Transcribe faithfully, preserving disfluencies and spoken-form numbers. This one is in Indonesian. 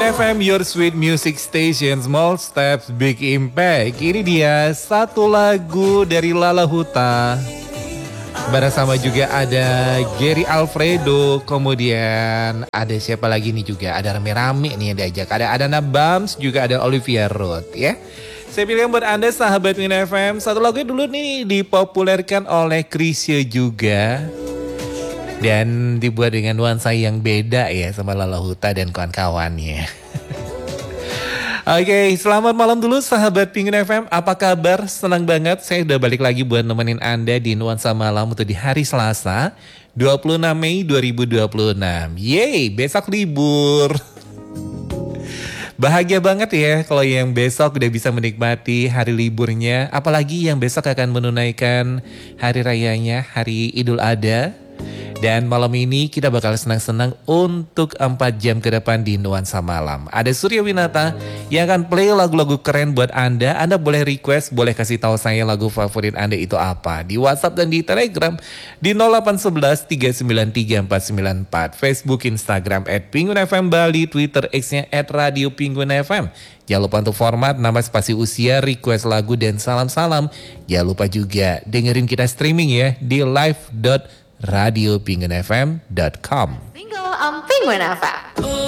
F M, your sweet music station, small steps, big impact. Ini dia satu lagu dari Lala Huta. Bersama juga ada Gary Alfredo, kemudian ada siapa lagi nih juga, ada rame-rame nih yang diajak. Ada Adana Bams, juga ada Olivia Roth ya. Saya pilih buat Anda sahabat Win F M, satu lagu dulu nih dipopulerkan oleh Chrisye juga. Dan dibuat dengan nuansa yang beda ya sama Lala Huta dan kawan-kawannya. Oke, selamat malam dulu sahabat Penguin F M. Apa kabar? Senang banget saya udah balik lagi buat nemenin Anda di nuansa malam untuk di hari Selasa dua puluh enam Mei dua ribu dua puluh enam. Yeay, besok libur. Bahagia banget ya kalau yang besok udah bisa menikmati hari liburnya. Apalagi yang besok akan menunaikan hari rayanya, hari Idul Adha. Dan malam ini kita bakal senang-senang untuk empat jam ke depan di Nuansa Malam. Ada Surya Winata yang akan play lagu-lagu keren buat Anda. Anda boleh request, boleh kasih tahu saya lagu favorit Anda itu apa. Di WhatsApp dan di Telegram di nol delapan satu satu tiga sembilan tiga empat sembilan empat. Facebook, Instagram at Penguin F M Bali, Twitter X-nya at Radio Penguin F M. Jangan lupa untuk format, nama, spasi, usia, request lagu, dan salam-salam. Jangan lupa juga dengerin kita streaming ya di live dot radio penguin f m dot com. Single on Penguin F M.